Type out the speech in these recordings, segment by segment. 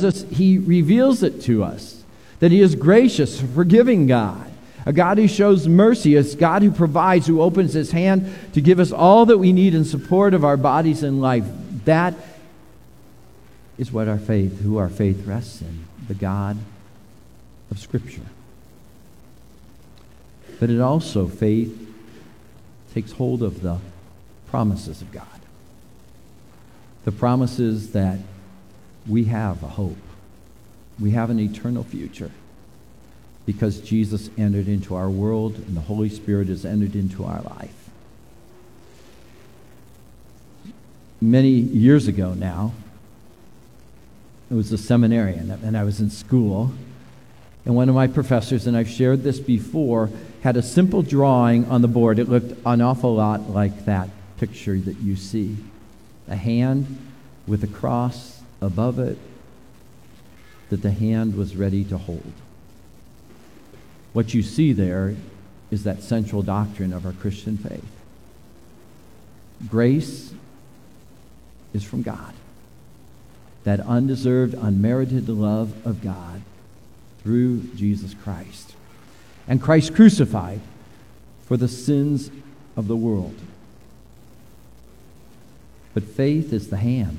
tells us he reveals it to us, that he is gracious, forgiving God, a God who shows mercy, a God who provides, who opens his hand to give us all that we need in support of our bodies and life. That is what who our faith rests in, the God of Scripture. But it also, faith takes hold of the promises of God. The promises that we have a hope. We have an eternal future because Jesus entered into our world and the Holy Spirit has entered into our life. Many years ago now, it was a seminarian, and I was in school, and one of my professors, and I've shared this before, had a simple drawing on the board. It looked an awful lot like that picture that you see. A hand with a cross above it that the hand was ready to hold. What you see there is that central doctrine of our Christian faith. Grace is from God. That undeserved, unmerited love of God through Jesus Christ. And Christ crucified for the sins of the world. But faith is the hand.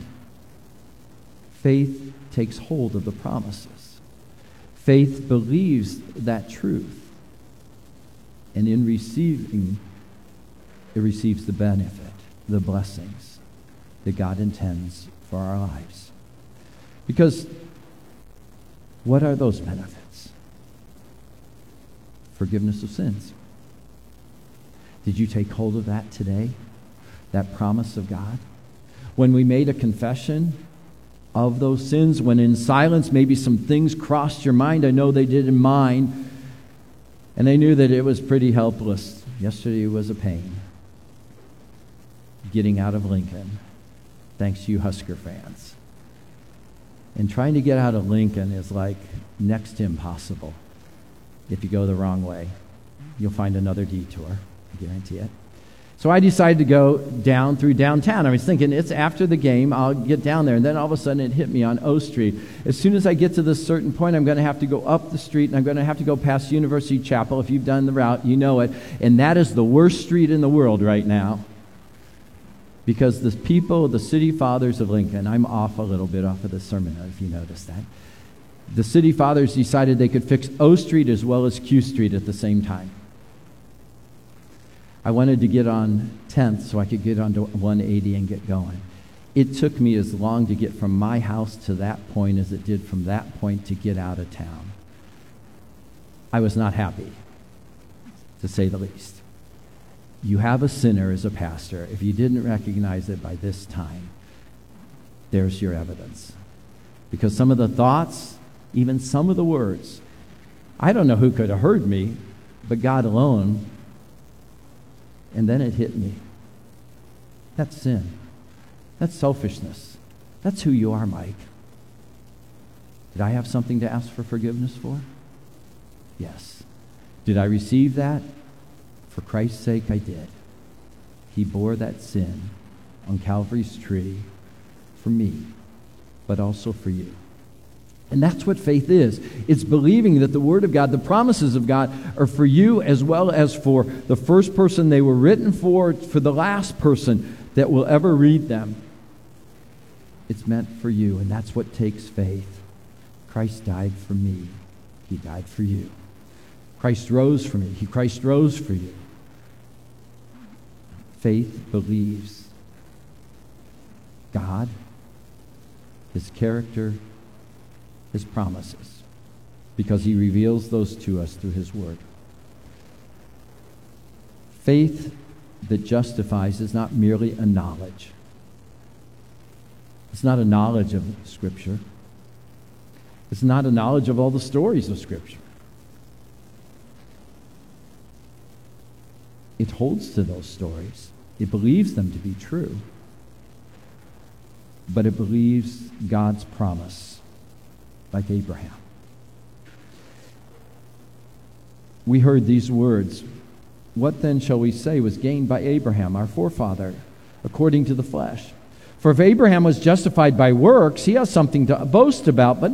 Faith takes hold of the promises. Faith believes that truth. And in receiving, it receives the benefit, the blessings that God intends for our lives. Because what are those benefits? Forgiveness of sins. Did you take hold of that today? That promise of God? When we made a confession of those sins, when in silence maybe some things crossed your mind, I know they did in mine, and I knew that it was pretty helpless. Yesterday was a pain. Getting out of Lincoln, thanks to you Husker fans. And trying to get out of Lincoln is like next to impossible. If you go the wrong way, you'll find another detour, I guarantee it. So I decided to go down through downtown. I was thinking, it's after the game, I'll get down there. And then all of a sudden it hit me on O Street. As soon as I get to this certain point, I'm going to have to go up the street, and I'm going to have to go past University Chapel. If you've done the route, you know it. And that is the worst street in the world right now. Because the people, the city fathers of Lincoln, I'm off a little bit off of the sermon, if you noticed that. The city fathers decided they could fix O Street as well as Q Street at the same time. I wanted to get on 10th so I could get onto 180 and get going. It took me as long to get from my house to that point as it did from that point to get out of town. I was not happy, to say the least. You have a sinner as a pastor. If you didn't recognize it by this time, there's your evidence. Because some of the thoughts, even some of the words, I don't know who could have heard me, but God alone. And then it hit me. That's sin. That's selfishness. That's who you are, Mike. Did I have something to ask for forgiveness for? Yes. Did I receive that? For Christ's sake, I did. He bore that sin on Calvary's tree for me, but also for you. And that's what faith is. It's believing that the Word of God, the promises of God, are for you as well as for the first person they were written for the last person that will ever read them. It's meant for you, and that's what takes faith. Christ died for me. He died for you. Christ rose for me. Christ rose for you. Faith believes God, His character, His promises, because He reveals those to us through His Word. Faith that justifies is not merely a knowledge. It's not a knowledge of Scripture. It's not a knowledge of all the stories of Scripture. It holds to those stories. It believes them to be true. But it believes God's promise, like Abraham. We heard these words, "What then shall we say was gained by Abraham, our forefather, according to the flesh? For if Abraham was justified by works, he has something to boast about, but